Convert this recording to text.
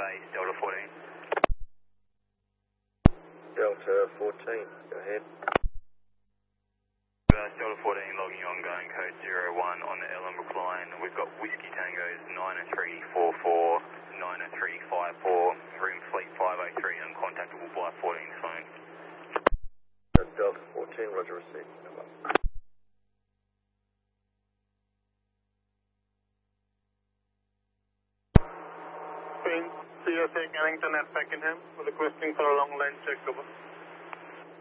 base, Delta 14. Delta 14, go ahead. Delta 14 logging ongoing code 01 on the Ellenbrook line. We've got Whiskey Tango's 90344, 90354, room fleet 503, uncontactable by 14's phone. Delta 14, roger, received. Number. CSA Carrington at Pakenham, requesting for a long line check over.